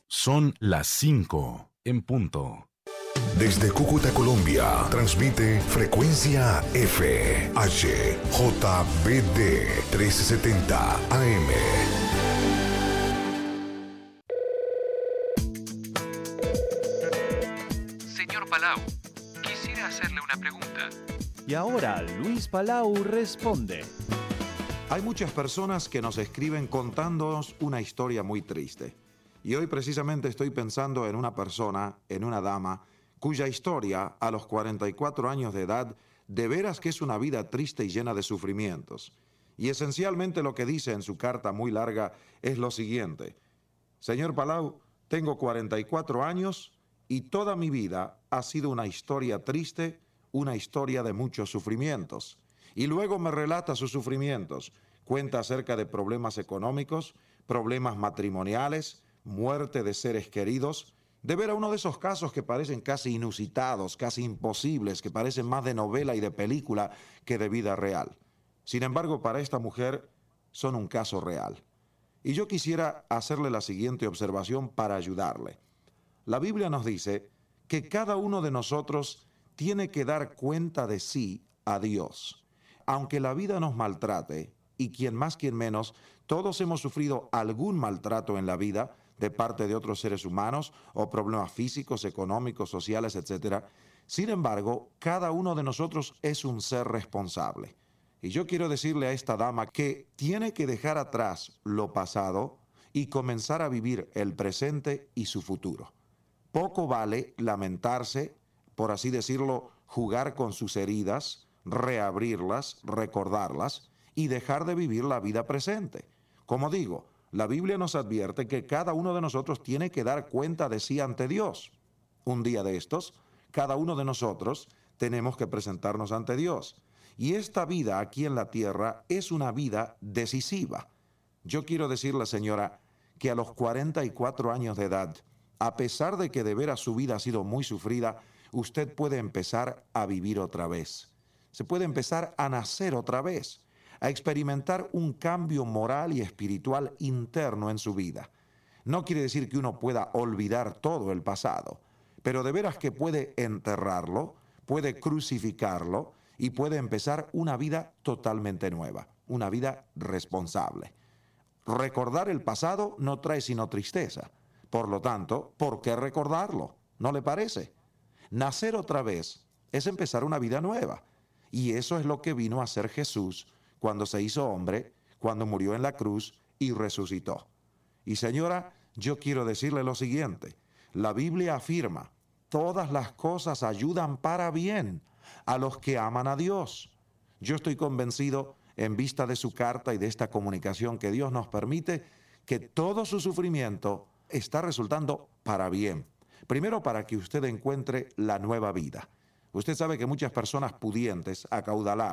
Son las 5 en punto. Desde Cúcuta, Colombia, transmite Frecuencia F, HJBD 1370 AM. Señor Palau, quisiera hacerle una pregunta. Y ahora Luis Palau responde. Hay muchas personas que nos escriben contándonos una historia muy triste. Y hoy precisamente estoy pensando en una persona, en una dama, cuya historia a los 44 años de edad de veras que es una vida triste y llena de sufrimientos. Y esencialmente lo que dice en su carta muy larga es lo siguiente: Señor Palau, tengo 44 años y toda mi vida ha sido una historia triste, una historia de muchos sufrimientos. Y luego me relata sus sufrimientos, cuenta acerca de problemas económicos, problemas matrimoniales, muerte de seres queridos. De ver a uno de esos casos que parecen casi inusitados, casi imposibles, que parecen más de novela y de película que de vida real. Sin embargo, para esta mujer son un caso real. Y yo quisiera hacerle la siguiente observación para ayudarle. La Biblia nos dice que cada uno de nosotros tiene que dar cuenta de sí a Dios. Aunque la vida nos maltrate, y quien más quien menos, todos hemos sufrido algún maltrato en la vida de parte de otros seres humanos o problemas físicos, económicos, sociales, etc. Sin embargo, cada uno de nosotros es un ser responsable. Y yo quiero decirle a esta dama que tiene que dejar atrás lo pasado y comenzar a vivir el presente y su futuro. Poco vale lamentarse, por así decirlo, jugar con sus heridas, reabrirlas, recordarlas y dejar de vivir la vida presente. Como digo, la Biblia nos advierte que cada uno de nosotros tiene que dar cuenta de sí ante Dios. Un día de estos, cada uno de nosotros tenemos que presentarnos ante Dios. Y esta vida aquí en la tierra es una vida decisiva. Yo quiero decirle, señora, que a los 44 años de edad, a pesar de que de veras su vida ha sido muy sufrida, usted puede empezar a vivir otra vez. Se puede empezar a nacer otra vez, a experimentar un cambio moral y espiritual interno en su vida. No quiere decir que uno pueda olvidar todo el pasado, pero de veras que puede enterrarlo, puede crucificarlo y puede empezar una vida totalmente nueva, una vida responsable. Recordar el pasado no trae sino tristeza. Por lo tanto, ¿por qué recordarlo? ¿No le parece? Nacer otra vez es empezar una vida nueva. Y eso es lo que vino a hacer Jesús cuando se hizo hombre, cuando murió en la cruz y resucitó. Y señora, yo quiero decirle lo siguiente. La Biblia afirma, todas las cosas ayudan para bien a los que aman a Dios. Yo estoy convencido, en vista de su carta y de esta comunicación que Dios nos permite, que todo su sufrimiento está resultando para bien. Primero, para que usted encuentre la nueva vida. Usted sabe que muchas personas pudientes, acaudaladas,